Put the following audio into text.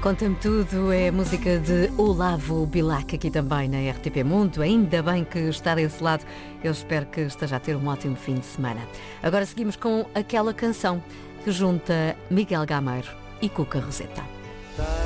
Conta-me tudo, é a música de Olavo Bilac aqui também na RTP Mundo. Ainda bem que está desse lado. Eu espero que esteja a ter um ótimo fim de semana. Agora seguimos com aquela canção que junta Miguel Gameiro e Cuca Roseta.